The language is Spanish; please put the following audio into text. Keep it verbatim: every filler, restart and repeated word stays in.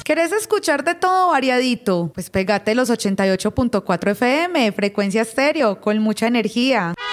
¿Querés escuchar de todo variadito? Pues pégate los ochenta y ocho punto cuatro F M, Frecuencia Estéreo, con mucha energía.